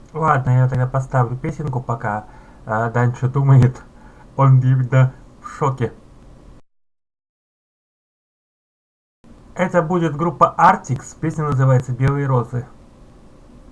Ладно, я тогда поставлю песенку, пока Данчо думает. Он, видно, в шоке. Это будет группа Artix, песня называется «Белые розы».